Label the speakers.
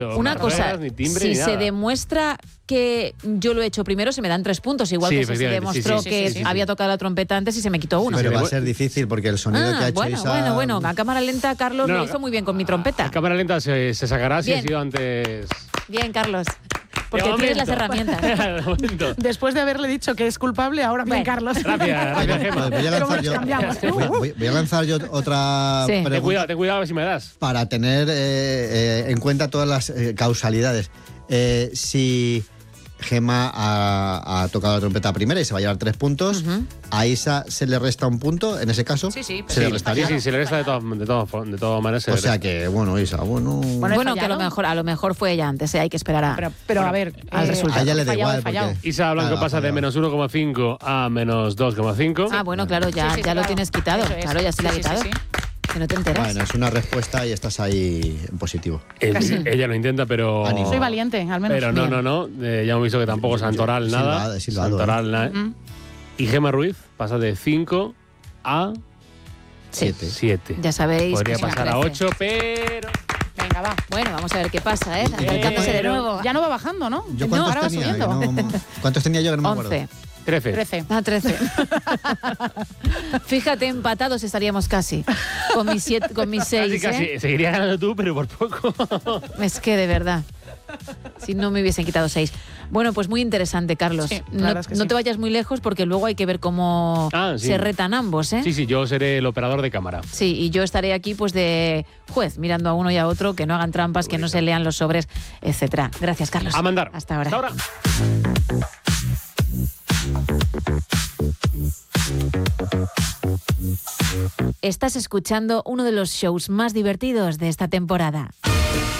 Speaker 1: Una cosa,
Speaker 2: ni timbre,
Speaker 1: si
Speaker 2: ni
Speaker 1: se
Speaker 2: nada.
Speaker 1: demuestra que yo lo he hecho primero, se me dan 3 puntos. Igual
Speaker 2: Sí,
Speaker 1: que si se
Speaker 2: efectivamente,
Speaker 1: demostró
Speaker 2: sí,
Speaker 1: que había tocado la trompeta antes y se me quitó uno.
Speaker 3: Pero va a ser difícil porque el sonido que ha hecho
Speaker 1: bueno, a cámara lenta Carlos lo hizo muy bien con mi trompeta.
Speaker 2: A cámara lenta se sacará si
Speaker 1: Bien.
Speaker 2: ha sido antes.
Speaker 1: Bien, Carlos. Porque
Speaker 2: De
Speaker 1: tienes las
Speaker 2: momento.
Speaker 1: herramientas.
Speaker 2: De momento.
Speaker 4: Después de haberle dicho que es culpable, ahora bien, Carlos.
Speaker 2: Gracias, Gemma.
Speaker 3: Voy a lanzar yo, voy a lanzar yo otra
Speaker 1: Sí.
Speaker 3: pregunta
Speaker 2: Ten cuidado a ver si me das.
Speaker 3: para tener en cuenta todas las causalidades. Si Gemma ha tocado la trompeta primera y se va a llevar 3 puntos, a Isa se le resta un punto, en ese caso.
Speaker 4: Sí, sí,
Speaker 3: se le restaría.
Speaker 2: Sí, se le resta de todas maneras.
Speaker 3: O sea que, bueno, Isa, bueno.
Speaker 1: Bueno, que a lo mejor fue ella antes, hay que esperar a...
Speaker 4: Pero a ver,
Speaker 1: al resultado.
Speaker 3: A ella le da
Speaker 4: fallado,
Speaker 3: igual.
Speaker 4: fallado.
Speaker 3: Porque,
Speaker 2: Isa Blanco
Speaker 3: claro,
Speaker 2: pasa de
Speaker 3: fallado.
Speaker 2: menos 1,5 a menos 2,5.
Speaker 1: Ah, bueno, claro, ya lo
Speaker 4: claro.
Speaker 1: tienes quitado.
Speaker 4: Eso es.
Speaker 1: Claro, ya se le ha
Speaker 4: Sí, sí,
Speaker 1: quitado.
Speaker 4: sí.
Speaker 1: Que no te enteras.
Speaker 3: Bueno, es una respuesta y estás ahí en positivo.
Speaker 2: Ella lo intenta, pero.
Speaker 3: Ánimo.
Speaker 4: Soy valiente, al menos.
Speaker 2: Pero no. Ya hemos visto que tampoco Santoral nada.
Speaker 3: He silbado,
Speaker 2: Santoral nada. Y Gemma Ruiz pasa de 5 a 7.
Speaker 1: Ya sabéis.
Speaker 2: Podría
Speaker 1: que se
Speaker 2: pasar a
Speaker 1: crece.
Speaker 2: 8, pero.
Speaker 4: Venga, va.
Speaker 1: Bueno, vamos a ver qué pasa, acercándose de nuevo.
Speaker 4: Ya no va bajando, ¿no?
Speaker 3: ¿Yo
Speaker 4: No,
Speaker 3: cuántos
Speaker 4: ahora va
Speaker 3: tenía?
Speaker 4: subiendo.
Speaker 3: ¿Cuántos tenía yo que no me acuerdo?
Speaker 1: 11.
Speaker 2: 13.
Speaker 4: 13.
Speaker 1: Ah, 13. Fíjate, empatados estaríamos casi. Con mis 6.
Speaker 2: Casi. Seguiría ganando tú, pero por poco.
Speaker 1: Es que de verdad. Si no me hubiesen quitado 6. Bueno, pues muy interesante, Carlos.
Speaker 4: Sí, la verdad es que
Speaker 1: no
Speaker 4: sí.
Speaker 1: te vayas muy lejos porque luego hay que ver cómo
Speaker 2: Sí.
Speaker 1: se retan ambos, ¿eh?
Speaker 2: Sí, yo seré el operador de cámara.
Speaker 1: Sí, y yo estaré aquí pues de juez, mirando a uno y a otro, que no hagan trampas, que no se lean los sobres, etcétera. Gracias, Carlos.
Speaker 2: A mandar.
Speaker 1: Hasta ahora.
Speaker 2: Hasta ahora.
Speaker 1: Estás escuchando uno de los shows más divertidos de esta temporada.